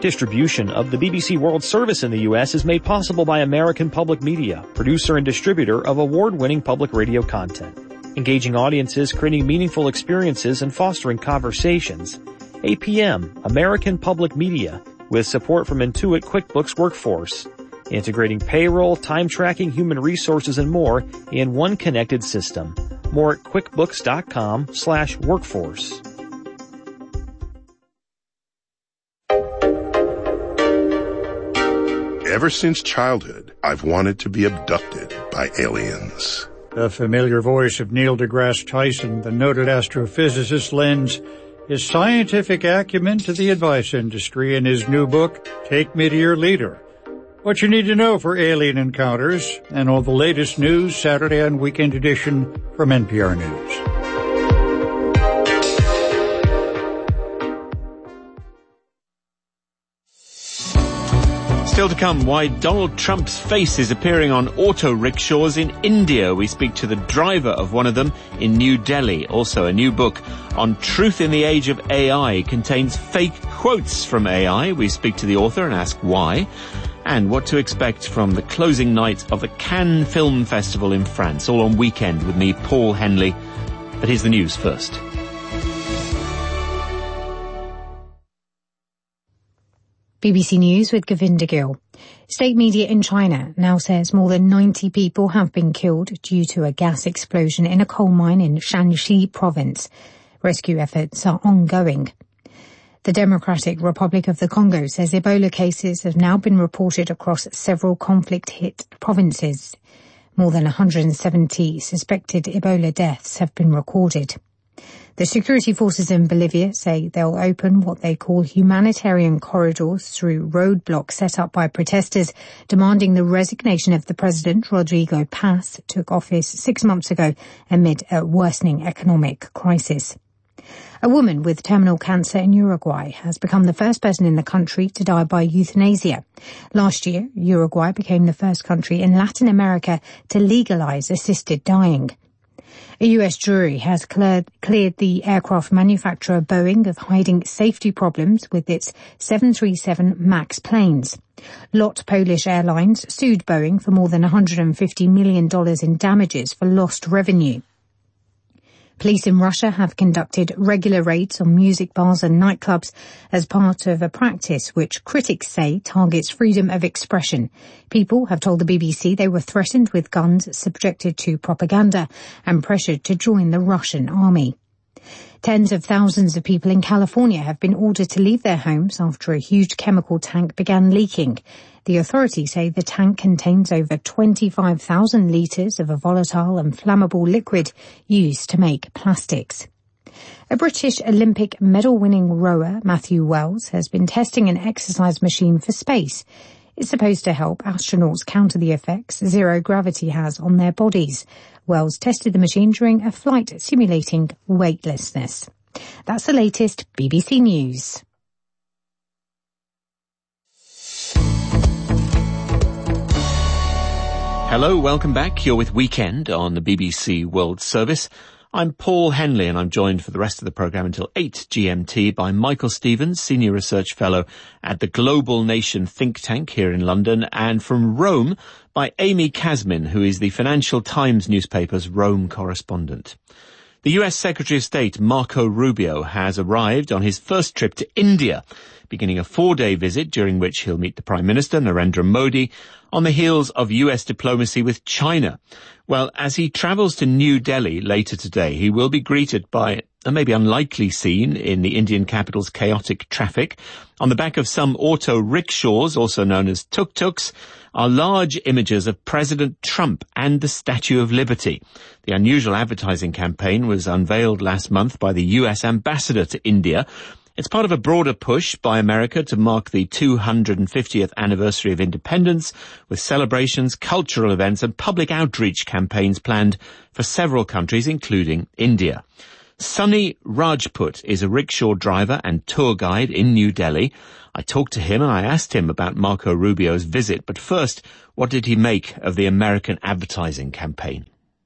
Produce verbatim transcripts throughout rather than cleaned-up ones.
Distribution of the B B C World Service in the U S is made possible by American Public Media, producer and distributor of award-winning public radio content. Engaging audiences, creating meaningful experiences, and fostering conversations. A P M, American Public Media, with support from Intuit QuickBooks Workforce. Integrating payroll, time tracking, human resources, and more in one connected system. More at quickbooks.com slash workforce. Ever since childhood, I've wanted to be abducted by aliens. The familiar voice of Neil deGrasse Tyson, the noted astrophysicist, lends his scientific acumen to the advice industry in his new book, Take Me to Your Leader. What you need to know for alien encounters and all the latest news Saturday and Weekend Edition from N P R News. Still to come, why Donald Trump's face is appearing on auto rickshaws in India. We speak to the driver of one of them in New Delhi. Also, a new book on truth in the age of A I contains fake quotes from A I. We speak to the author and ask why. And what to expect from the closing night of the Cannes Film Festival in France. All on Weekend with me, Paul Henley. But here's the news first. B B C News with Govinda Gill. State media in China now says more than ninety people have been killed due to a gas explosion in a coal mine in Shanxi province. Rescue efforts are ongoing. The Democratic Republic of the Congo says Ebola cases have now been reported across several conflict-hit provinces. More than one hundred seventy suspected Ebola deaths have been recorded. The security forces in Bolivia say they'll open what they call humanitarian corridors through roadblocks set up by protesters demanding the resignation of the president. Rodrigo Paz took office six months ago amid a worsening economic crisis. A woman with terminal cancer in Uruguay has become the first person in the country to die by euthanasia. Last year, Uruguay became the first country in Latin America to legalize assisted dying. A U S jury has cleared, cleared the aircraft manufacturer Boeing of hiding safety problems with its seven thirty-seven MAX planes. Lot Polish Airlines sued Boeing for more than one hundred fifty million dollars in damages for lost revenue. Police in Russia have conducted regular raids on music bars and nightclubs as part of a practice which critics say targets freedom of expression. People have told the B B C they were threatened with guns, subjected to propaganda, and pressured to join the Russian army. Tens of thousands of people in California have been ordered to leave their homes after a huge chemical tank began leaking. The authorities say the tank contains over twenty-five thousand litres of a volatile and flammable liquid used to make plastics. A British Olympic medal-winning rower, Matthew Wells, has been testing an exercise machine for space. It's supposed to help astronauts counter the effects zero gravity has on their bodies. Wells tested the machine during a flight simulating weightlessness. That's the latest B B C News. Hello, welcome back. You're with Weekend on the B B C World Service. I'm Paul Henley, and I'm joined for the rest of the programme until eight G M T by Michael Stevens, Senior Research Fellow at the Global Nation think tank here in London, and from Rome by Amy Kasmin, who is the Financial Times newspaper's Rome correspondent. The U S Secretary of State Marco Rubio has arrived on his first trip to India, beginning a four-day visit during which he'll meet the Prime Minister, Narendra Modi, on the heels of U S diplomacy with China. Well, as he travels to New Delhi later today, he will be greeted by a maybe unlikely scene in the Indian capital's chaotic traffic. On the back of some auto rickshaws, also known as tuk-tuks, are large images of President Trump and the Statue of Liberty. The unusual advertising campaign was unveiled last month by the U S ambassador to India. It's part of a broader push by America to mark the two hundred fiftieth anniversary of independence, with celebrations, cultural events and public outreach campaigns planned for several countries, including India. Sunny Rajput is a rickshaw driver and tour guide in New Delhi. I talked to him and I asked him about Marco Rubio's visit, but first, what did he make of the American advertising campaign?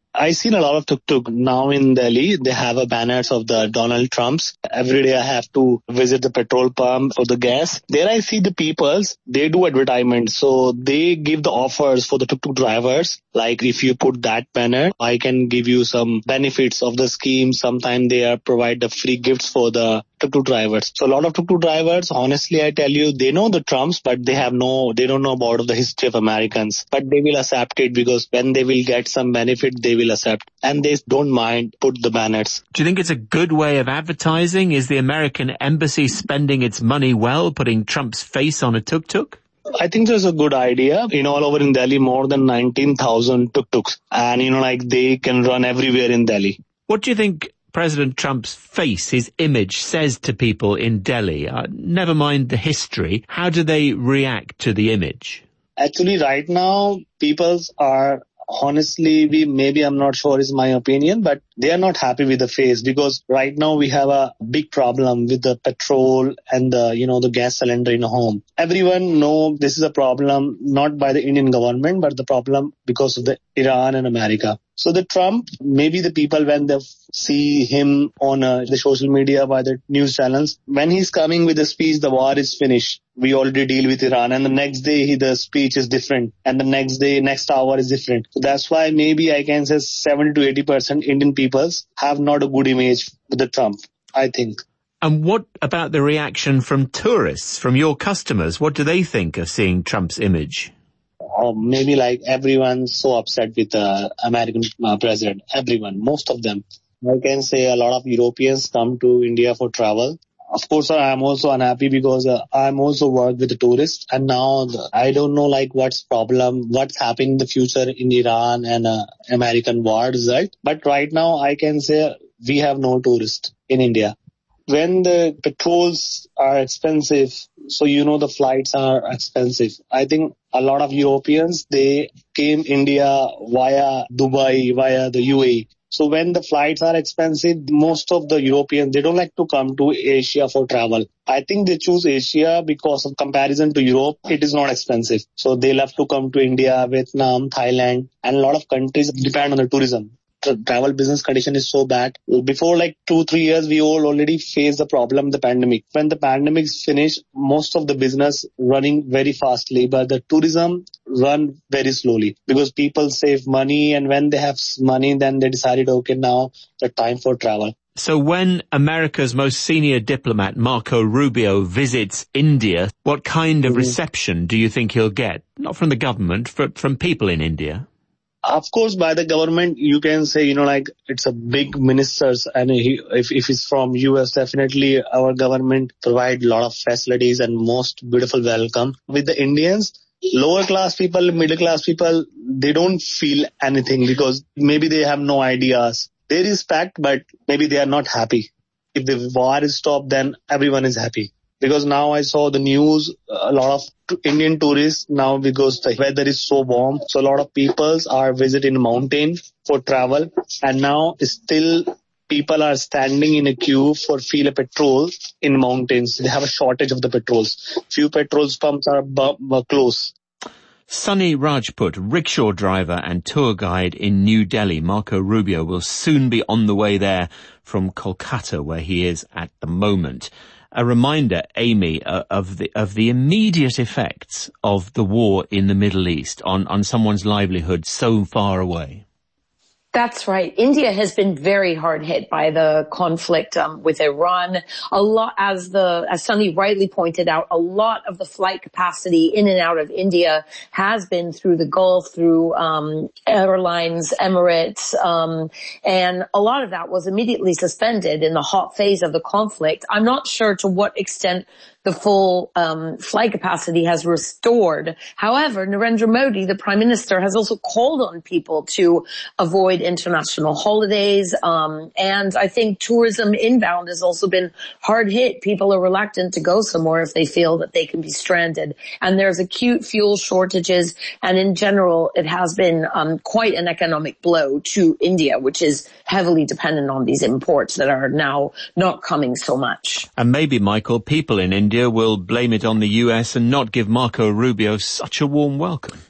I seen a lot of tuk-tuk now in Delhi. They have a banners of the Donald Trumps. Every day I have to visit the petrol pump for the gas. There I see the peoples, they do advertisement. So they give the offers for the tuk-tuk drivers. Like if you put that banner, I can give you some benefits of the scheme. Sometimes they are provide the free gifts for the tuk-tuk drivers. So a lot of tuk-tuk drivers, honestly, I tell you, they know the Trumps, but they have no, they don't know about the history of Americans. But they will accept it because when they will get some benefit, they will accept. And they don't mind put the banners. Do you think it's a good way of advertising? Is the American embassy spending its money well, putting Trump's face on a tuk-tuk? I think there's a good idea. You know, all over in Delhi, more than nineteen thousand tuk-tuks. And, you know, like they can run everywhere in Delhi. What do you think President Trump's face, his image, says to people in Delhi? Uh, never mind the history. How do they react to the image? Actually, right now, people are... Honestly, we maybe I'm not sure is my opinion, but they are not happy with the face because right now we have a big problem with the petrol and the, you know, the gas cylinder in a home. Everyone know this is a problem not by the Indian government, but the problem because of the Iran and America. So the Trump, maybe the people when they see him on uh, the social media by the news channels, when he's coming with a speech, the war is finished. We already deal with Iran. And the next day, he, the speech is different. And the next day, next hour is different. So that's why maybe I can say seventy to eighty percent Indian peoples have not a good image with the Trump, I think. And what about the reaction from tourists, from your customers? What do they think of seeing Trump's image? Or maybe like everyone's so upset with the American uh, president. Everyone, most of them. I can say a lot of Europeans come to India for travel. Of course, I am also unhappy because uh, I'm also work with the tourists. And now the, I don't know like what's problem, what's happening in the future in Iran and uh, American war result. But right now I can say we have no tourists in India. When the petrols are expensive, so you know the flights are expensive. I think a lot of Europeans, they came India via Dubai, via the U A E. So when the flights are expensive, most of the Europeans, they don't like to come to Asia for travel. I think they choose Asia because of comparison to Europe, it is not expensive. So they love to come to India, Vietnam, Thailand, and a lot of countries depend on the tourism. The travel business condition is so bad. Before like two, three years, we all already faced the problem, the pandemic. When the pandemic is finished, most of the business running very fastly, but the tourism run very slowly because people save money, and when they have money, then they decided, okay, now the time for travel. So when America's most senior diplomat, Marco Rubio, visits India, what kind of mm-hmm. reception do you think he'll get? Not from the government, but from people in India. Of course, by the government, you can say, you know, like it's a big ministers, and he, if, if it's from U S, definitely our government provide a lot of facilities and most beautiful welcome. With the Indians, lower class people, middle class people, they don't feel anything because maybe they have no ideas. They respect, but maybe they are not happy. If the war is stopped, then everyone is happy. Because now I saw the news, a lot of Indian tourists now because the weather is so warm. So a lot of people are visiting mountain for travel. And now still people are standing in a queue for fill a petrol in mountains. They have a shortage of the petrols. Few petrol pumps are bu- bu- close. Sunny Rajput, rickshaw driver and tour guide in New Delhi. Marco Rubio will soon be on the way there from Kolkata, where he is at the moment. A reminder, Amy, uh, of the of the immediate effects of the war in the Middle East on, on someone's livelihood so far away. That's right. India has been very hard hit by the conflict um, with Iran. A lot, as the as Sunny rightly pointed out, a lot of the flight capacity in and out of India has been through the Gulf, through um, airlines, Emirates, um, and a lot of that was immediately suspended in the hot phase of the conflict. I'm not sure to what extent the full um, flight capacity has restored. However, Narendra Modi, the Prime Minister, has also called on people to avoid international holidays. Um, and I think tourism inbound has also been hard hit. People are reluctant to go somewhere if they feel that they can be stranded. And there's acute fuel shortages. And in general, it has been um, quite an economic blow to India, which is heavily dependent on these imports that are now not coming so much. And maybe, Michael, people in India India will blame it on the U S and not give Marco Rubio such a warm welcome.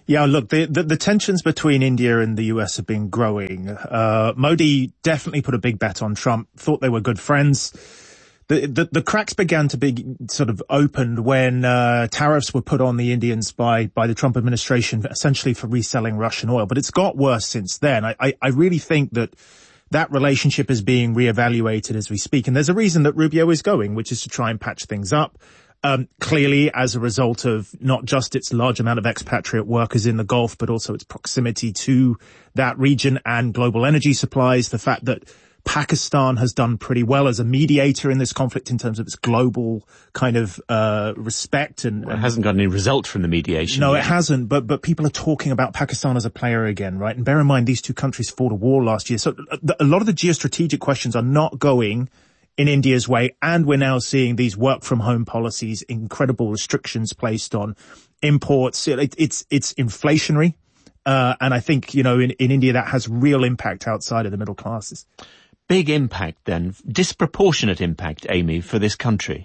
Yeah, look, the, the, the tensions between India and the U S have been growing. Uh, Modi definitely put a big bet on Trump, thought they were good friends. The, the, the cracks began to be sort of opened when uh, tariffs were put on the Indians by, by the Trump administration, essentially for reselling Russian oil. But it's got worse since then. I, I, I really think that that relationship is being reevaluated as we speak. And there's a reason that Rubio is going, which is to try and patch things up. Um, clearly as a result of not just its large amount of expatriate workers in the Gulf, but also its proximity to that region and global energy supplies. The fact that Pakistan has done pretty well as a mediator in this conflict in terms of its global kind of uh respect and, well, it hasn't got any result from the mediation. No, yet. It hasn't, but but people are talking about Pakistan as a player again, right? And bear in mind these two countries fought a war last year. So a lot of the geostrategic questions are not going in India's way, and we're now seeing these work from home policies, incredible restrictions placed on imports. It, it's it's inflationary. Uh, and I think, you know, in, in India that has real impact outside of the middle classes. Big impact then, disproportionate impact, Amy, for this country.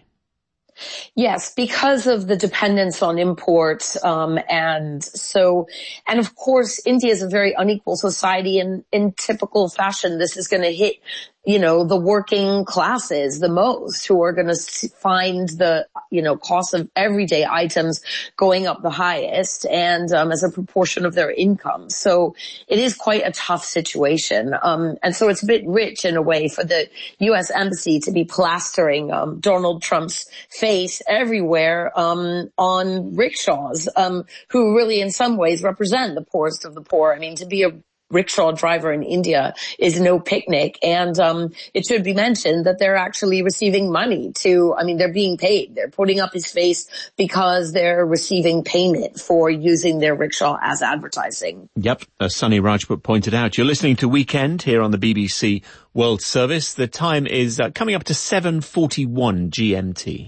Yes, because of the dependence on imports, um, and so, and of course, India is a very unequal society, and in typical fashion, this is going to hit, you know, the working classes the most, who are going to find the, you know, cost of everyday items going up the highest, and um, as a proportion of their income. So it is quite a tough situation, um, and so it's a bit rich in a way for the U S Embassy to be plastering um, Donald Trump's face everywhere um, on rickshaws, um, who really in some ways represent the poorest of the poor. I mean, to be a rickshaw driver in India is no picnic, and um it should be mentioned that they're actually receiving money to, I mean, they're being paid. They're putting up his face because they're receiving payment for using their rickshaw as advertising. Yep, as Sunny Rajput pointed out. You're listening to Weekend here on the B B C World Service. The time is uh, coming up to seven forty-one G M T.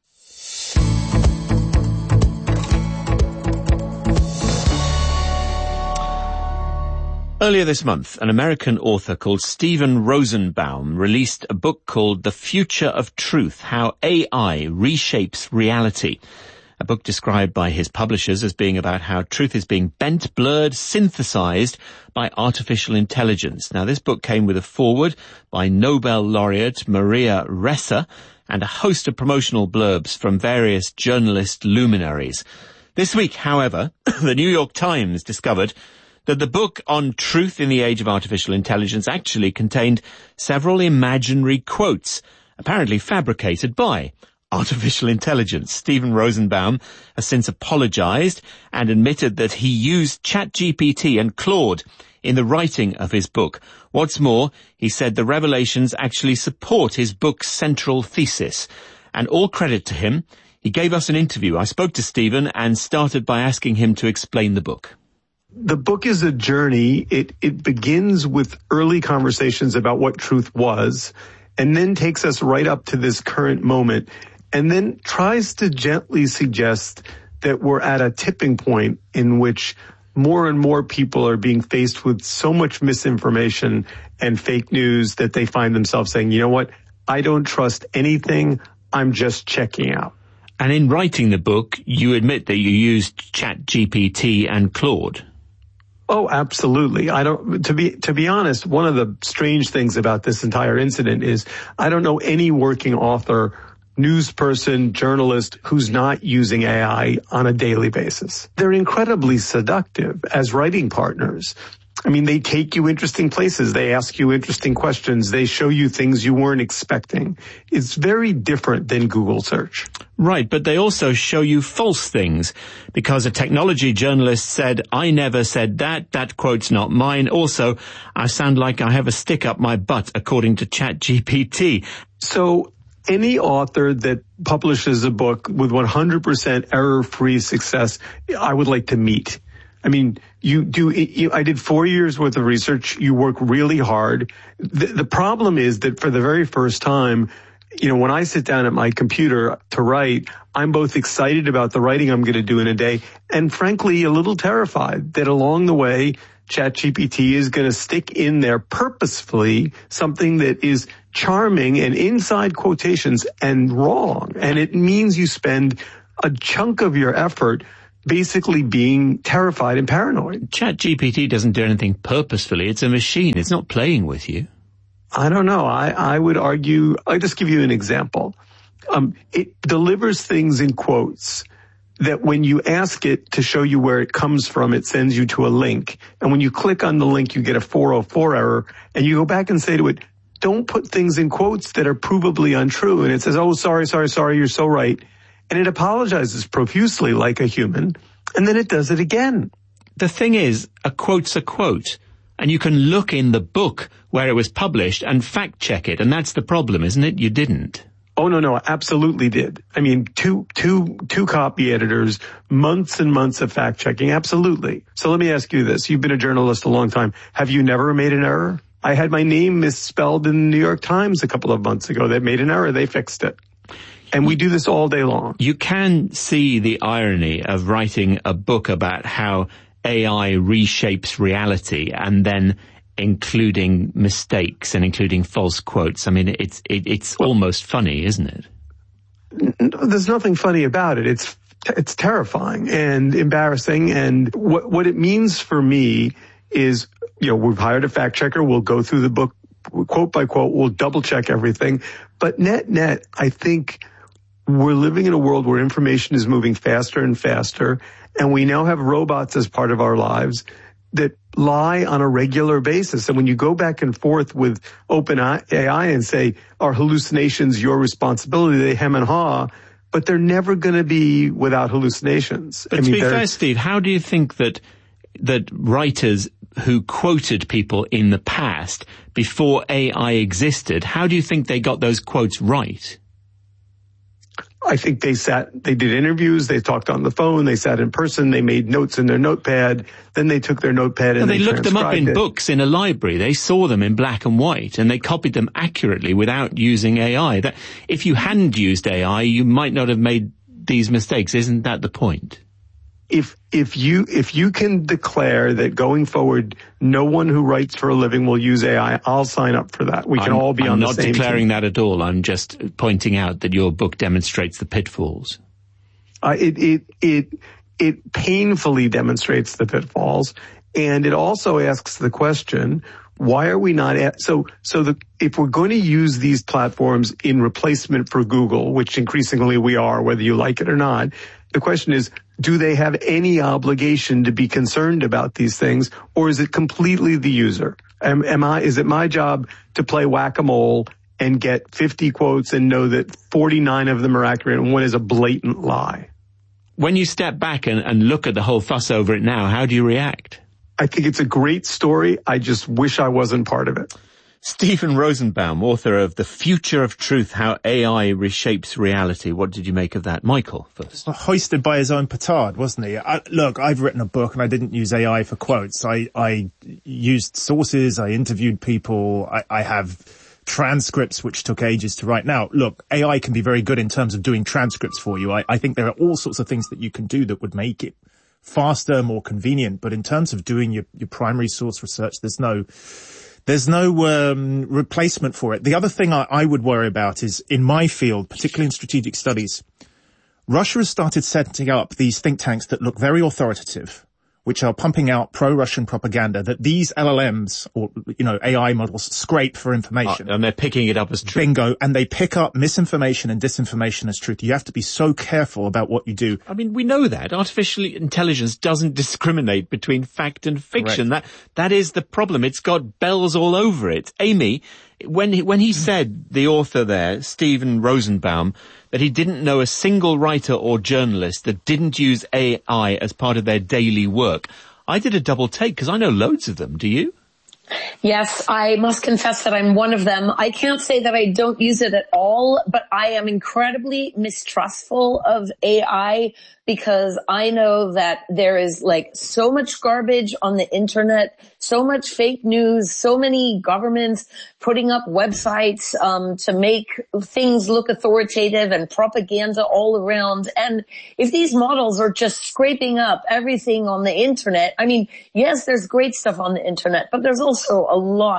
Earlier this month, an American author called Steven Rosenbaum released a book called The Future of Truth, How A I Reshapes Reality. A book described by his publishers as being about how truth is being bent, blurred, synthesized by artificial intelligence. Now, this book came with a foreword by Nobel laureate Maria Ressa and a host of promotional blurbs from various journalist luminaries. This week, however, the New York Times discovered that the book on truth in the age of artificial intelligence actually contained several imaginary quotes, apparently fabricated by artificial intelligence. Steven Rosenbaum has since apologized and admitted that he used ChatGPT and Claude in the writing of his book. What's more, he said the revelations actually support his book's central thesis. And all credit to him, he gave us an interview. I spoke to Steven and started by asking him to explain the book. The book is a journey. It it begins with early conversations about what truth was, and then takes us right up to this current moment, and then tries to gently suggest that we're at a tipping point in which more and more people are being faced with so much misinformation and fake news that they find themselves saying, you know what, I don't trust anything, I'm just checking out. And in writing the book, you admit that you used ChatGPT and Claude. Oh, absolutely. I don't, to be, to be honest, one of the strange things about this entire incident is I don't know any working author, news person, journalist who's not using A I on a daily basis. They're incredibly seductive as writing partners. I mean, they take you interesting places. They ask you interesting questions. They show you things you weren't expecting. It's very different than Google search. Right, but they also show you false things, because a technology journalist said, I never said that, that quote's not mine. Also, I sound like I have a stick up my butt, according to ChatGPT. So any author that publishes a book with one hundred percent error-free success, I would like to meet. I mean, you do, you, I did four years worth of research. You work really hard. The, the problem is that for the very first time, you know, when I sit down at my computer to write, I'm both excited about the writing I'm going to do in a day and frankly, a little terrified that along the way, ChatGPT is going to stick in there purposefully something that is charming and inside quotations and wrong. And it means you spend a chunk of your effort basically being terrified and paranoid. ChatGPT doesn't do anything purposefully. It's a machine. It's not playing with you. I don't know. I, I would argue, I'll just give you an example. Um, it delivers things in quotes that when you ask it to show you where it comes from, it sends you to a link. And when you click on the link, you get a four oh four error. And you go back and say to it, don't put things in quotes that are provably untrue. And it says, oh, sorry, sorry, sorry, you're so right. And it apologizes profusely like a human. And then it does it again. The thing is, a quote's a quote. And you can look in the book where it was published and fact check it. And that's the problem, isn't it? You didn't. Oh, no, no, absolutely did. I mean, two, two, two copy editors, months and months of fact checking. Absolutely. So let me ask you this. You've been a journalist a long time. Have you never made an error? I had my name misspelled in the New York Times a couple of months ago. They made an error. They fixed it. And we do this all day long. You can see the irony of writing a book about how A I reshapes reality and then including mistakes and including false quotes. I mean, it's it, it's well, almost funny, isn't it? There's nothing funny about it. It's it's terrifying and embarrassing. And what what it means for me is, you know, we've hired a fact checker. We'll go through the book quote by quote. We'll double check everything. But net net, I think we're living in a world where information is moving faster and faster, and we now have robots as part of our lives that lie on a regular basis. And when you go back and forth with OpenAI and say, are hallucinations your responsibility, they hem and haw, but they're never going to be without hallucinations. But I to mean, be fair, Steve, how do you think that that writers who quoted people in the past, before A I existed, how do you think they got those quotes right? I think they sat, they did interviews, they talked on the phone, they sat in person, they made notes in their notepad, then they took their notepad and no, they, they looked them up in it. books in a library. They saw them in black and white and they copied them accurately without using A I. That, if you hadn't used A I, you might not have made these mistakes. Isn't that the point? If, if you, if you can declare that going forward, no one who writes for a living will use A I, I'll sign up for that. We can I'm, all be I'm on the not same declaring team. that at all. I'm just pointing out that your book demonstrates the pitfalls. Uh, it, it, it, it painfully demonstrates the pitfalls. And it also asks the question, why are we not at, so, so the, if we're going to use these platforms in replacement for Google, which increasingly we are, whether you like it or not, the question is, do they have any obligation to be concerned about these things, or is it completely the user? Am, am I, is it my job to play whack-a-mole and get fifty quotes and know that forty-nine of them are accurate and one is a blatant lie? When you step back and, and look at the whole fuss over it now, how do you react? I think it's a great story. I just wish I wasn't part of it. Stephen Rosenbaum, author of The Future of Truth, How A I Reshapes Reality. What did you make of that? Michael, first. Hoisted by his own petard, wasn't he? I, look, I've written a book and I didn't use A I for quotes. I, I used sources, I interviewed people, I, I have transcripts which took ages to write. Now, look, A I can be very good in terms of doing transcripts for you. I, I think there are all sorts of things that you can do that would make it faster, more convenient. But in terms of doing your, your primary source research, there's no... There's no um, replacement for it. The other thing I, I would worry about is, in my field, particularly in strategic studies, Russia has started setting up these think tanks that look very authoritative, which are pumping out pro-Russian propaganda that these L L Ms, or, you know, A I models, scrape for information. Uh, and they're picking it up as truth. Bingo. And they pick up misinformation and disinformation as truth. You have to be so careful about what you do. I mean, we know that. Artificial intelligence doesn't discriminate between fact and fiction. Right. That, that is the problem. It's got bells all over it. Amy, when he, when he said, the author there, Stephen Rosenbaum, that he didn't know a single writer or journalist that didn't use A I as part of their daily work, I did a double take because I know loads of them. Do you? Yes, I must confess that I'm one of them. I can't say that I don't use it at all, but I am incredibly mistrustful of A I because I know that there is like so much garbage on the internet, so much fake news, so many governments putting up websites um to make things look authoritative and propaganda all around. And if these models are just scraping up everything on the internet, I mean, yes, there's great stuff on the internet, but there's also a lot of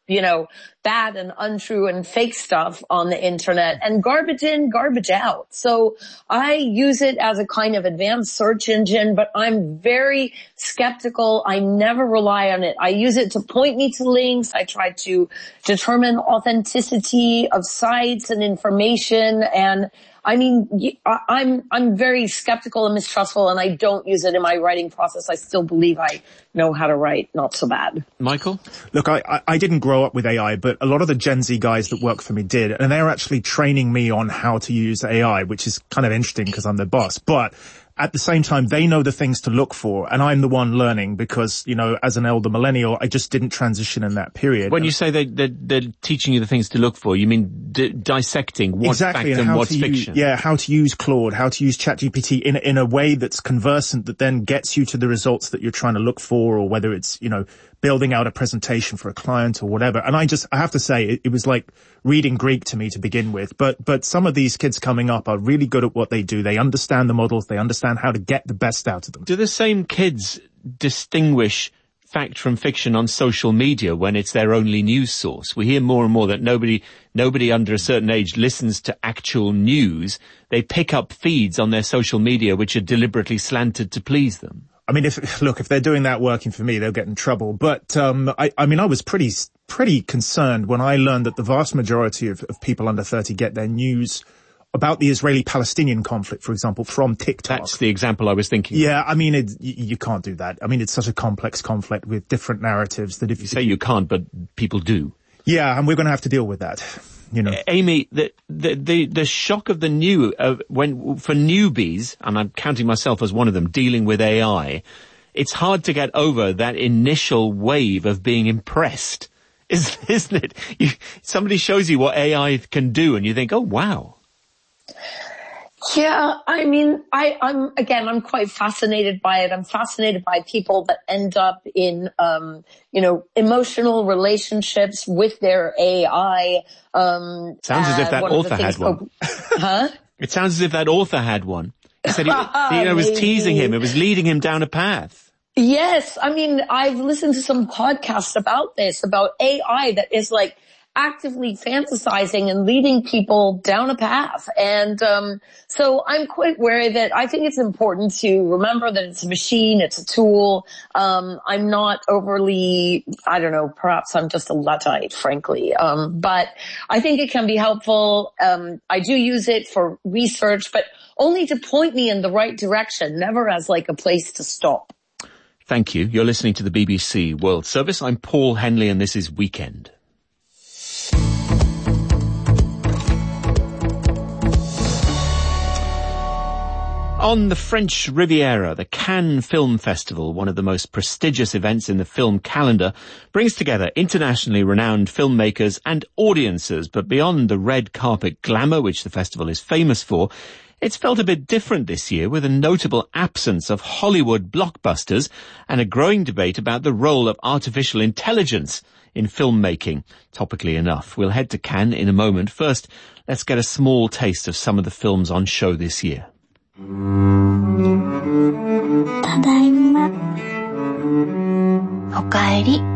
you know, bad and untrue and fake stuff on the internet, and garbage in, garbage out. So I use it as a kind of advanced search engine, but I'm very skeptical. I never rely on it. I use it to point me to links. I try to determine authenticity of sites and information. And I mean, I'm, I'm very skeptical and mistrustful, and I don't use it in my writing process. I still believe I know how to write. Not so bad. Michael? Look, I, I, I didn't grow up with A I, but a lot of the Gen Z guys that work for me did, and they're actually training me on how to use A I, which is kind of interesting because I'm their boss. But at the same time, they know the things to look for, and I'm the one learning because, you know, as an elder millennial, I just didn't transition in that period. When you say they, they're, they're teaching you the things to look for, you mean d- dissecting what's exactly, fact and, and what's use, fiction? Yeah, how to use Claude, how to use ChatGPT in, in a way that's conversant that then gets you to the results that you're trying to look for, or whether it's, you know, building out a presentation for a client or whatever. And I just, I have to say, it, it was like reading Greek to me to begin with. But, but some of these kids coming up are really good at what they do. They understand the models. They understand how to get the best out of them. Do the same kids distinguish fact from fiction on social media when it's their only news source? We hear more and more that nobody, nobody under a certain age listens to actual news. They pick up feeds on their social media which are deliberately slanted to please them. I mean, if, look, if they're doing that working for me, they'll get in trouble. But, um, I, I mean, I was pretty, pretty concerned when I learned that the vast majority of, of people under thirty get their news about the Israeli-Palestinian conflict, for example, from TikTok. That's the example I was thinking. Yeah, I mean, it, you, you can't do that. I mean, it's such a complex conflict with different narratives that if you say you can't, but people do. Yeah, and we're going to have to deal with that. You know, Amy, the the the, the shock of the new uh, when for newbies, and I'm counting myself as one of them, dealing with A I, it's hard to get over that initial wave of being impressed, isn't, isn't it? You, somebody shows you what A I can do, and you think, oh wow. Yeah, I mean, I, I'm, again, I'm quite fascinated by it. I'm fascinated by people that end up in, um, you know, emotional relationships with their A I. Um, sounds as if that author had one. Oh, huh? It sounds as if that author had one. He said he, he you know, was teasing him. It was leading him down a path. Yes. I mean, I've listened to some podcasts about this, about A I that is like, actively fantasizing and leading people down a path. And um so I'm quite wary that I think it's important to remember that it's a machine, it's a tool. Um I'm not overly, I don't know, perhaps I'm just a Luddite, frankly. Um but I think it can be helpful. Um I do use it for research, but only to point me in the right direction, never as like a place to stop. Thank you. You're listening to the B B C World Service. I'm Paul Henley, and this is Weekend. On the French Riviera, the Cannes Film Festival, one of the most prestigious events in the film calendar, brings together internationally renowned filmmakers and audiences. But beyond the red carpet glamour, which the festival is famous for, it's felt a bit different this year, with a notable absence of Hollywood blockbusters and a growing debate about the role of artificial intelligence in filmmaking. Topically enough. We'll head to Cannes in a moment. First, let's get a small taste of some of the films on show this year. ただいま。おかえり。